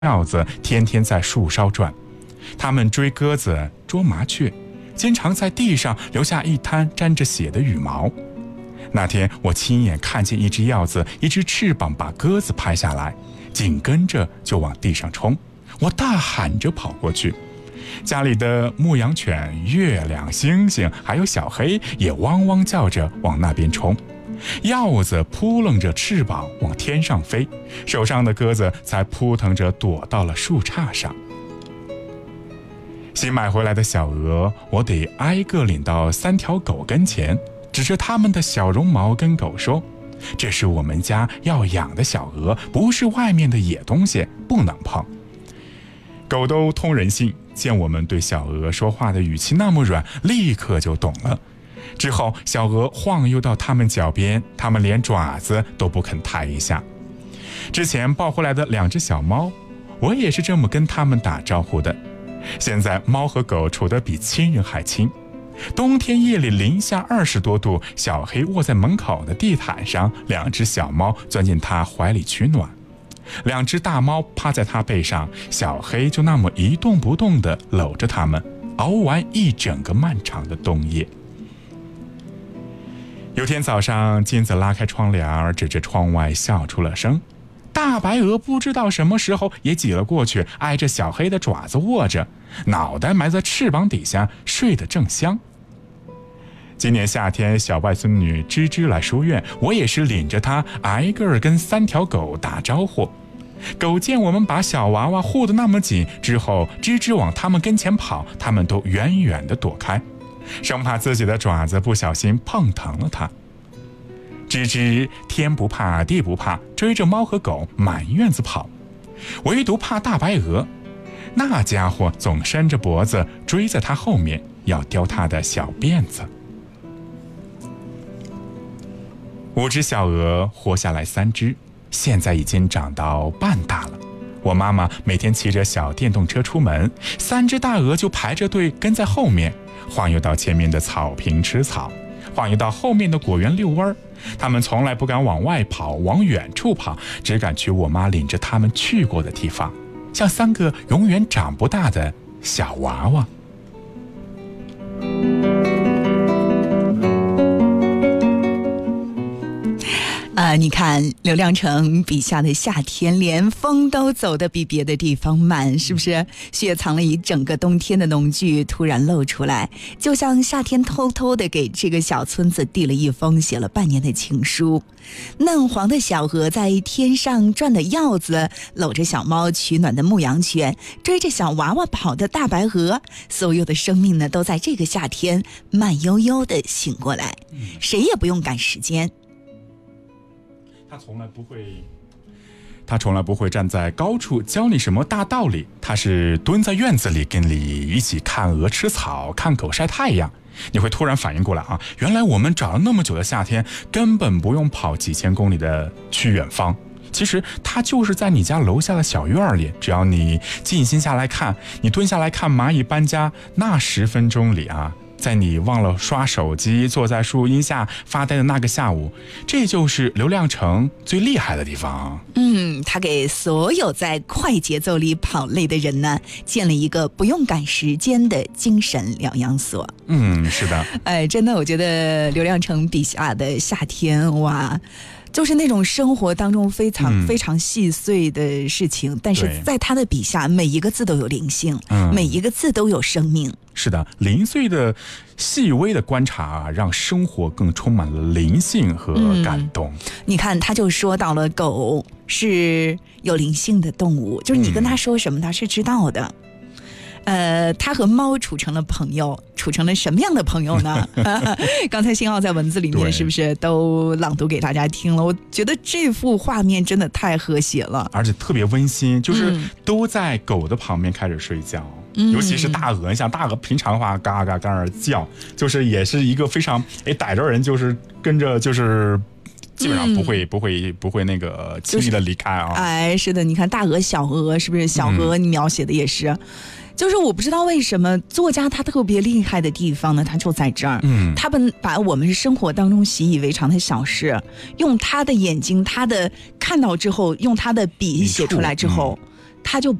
鹞子天天在树梢转，它们追鸽子、捉麻雀，经常在地上留下一滩沾着血的羽毛。那天我亲眼看见一只鹞子一只翅膀把鸽子拍下来，紧跟着就往地上冲，我大喊着跑过去。家里的牧羊犬、月亮、星星还有小黑也汪汪叫着往那边冲。鹞子扑棱着翅膀往天上飞，手上的鸽子才扑腾着躲到了树杈上。新买回来的小鹅，我得挨个领到3条狗跟前，指着它们的小绒毛跟狗说：“这是我们家要养的小鹅，不是外面的野东西，不能碰。”狗都通人性，见我们对小鹅说话的语气那么软，立刻就懂了。之后小鹅晃悠到它们脚边，它们连爪子都不肯抬一下。之前抱回来的2只小猫，我也是这么跟它们打招呼的。现在猫和狗处得比亲人还亲。冬天夜里零下20多度，小黑卧在门口的地毯上，2只小猫钻进它怀里取暖。2只大猫趴在它背上，小黑就那么一动不动地搂着它们，熬完一整个漫长的冬夜。有天早上，金子拉开窗帘，指着窗外笑出了声。大白鹅不知道什么时候也挤了过去，挨着小黑的爪子卧着，脑袋埋在翅膀底下，睡得正香。今年夏天，小外孙女芝芝来书院，我也是领着她挨个跟3条狗打招呼。狗见我们把小娃娃护得那么紧，之后芝芝往他们跟前跑，他们都远远地躲开，生怕自己的爪子不小心碰疼了它。芝芝天不怕地不怕，追着猫和狗满院子跑，唯独怕大白鹅，那家伙总伸着脖子追在它后面，要叼它的小辫子。5只小鹅活下来3只，现在已经长到半大了。我妈妈每天骑着小电动车出门，3只大鹅就排着队跟在后面，晃悠到前面的草坪吃草，晃悠到后面的果园遛弯。他们从来不敢往外跑，往远处跑，只敢去我妈领着他们去过的地方，像3个永远长不大的小娃娃。 你看刘亮程笔下的夏天，连风都走得比别的地方慢，是不是？雪藏了一整个冬天的农具突然露出来，就像夏天偷偷地给这个小村子递了一封写了半年的情书。嫩黄的小鹅在天上转的鹞子，搂着小猫取暖的牧羊犬，追着小娃娃跑的大白鹅，所有的生命呢，都在这个夏天慢悠悠地醒过来，谁也不用赶时间。 他从来不会站在高处教你什么大道理，他是蹲在院子里跟你一起看鹅吃草，看狗晒太阳。你会突然反应过来啊，原来我们找了那么久的夏天，根本不用跑几千公里的去远方。其实它就是在你家楼下的小院里，只要你静心下来看，你蹲下来看蚂蚁搬家，那10分钟里啊，在你忘了刷手机，坐在树荫下发呆的那个下午，这就是刘亮程最厉害的地方。 他给所有在快节奏里跑累的人呢，建了一个不用赶时间的精神疗养所。 是的。 真的，我觉得刘亮程笔下的夏天，哇，就是那种生活当中非常非常细碎的事情，但是在他的笔下，每一个字都有灵性，每一个字都有生命。 是的，零碎的细微的观察让生活更充满了灵性和感动。 你看，他就说到了狗是有灵性的动物，就是你跟他说什么他是知道的。他和猫处成了朋友，处成了什么样的朋友呢？刚才新奥在文字里面是不是都朗读给大家听了？我觉得这幅画面真的太和谐了， 而且特别温馨，就是都在狗的旁边开始睡觉。尤其是大鹅，像大鹅平常的话嘎嘎嘎叫，就是也是一个非常逮着人就是跟着就是基本上不会那个轻易的离开啊。 是的，你看大鹅小鹅是不是？小鹅你描写的也是。就是我不知道为什么作家他特别厉害的地方呢，他就在这儿。他们把我们生活当中习以为常的小事，用他的眼睛，他的看到之后，用他的笔写出来之后， 他就